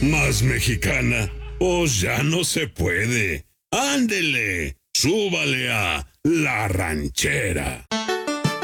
Más mexicana, pues ya no se puede. Ándele, súbale a La Ranchera.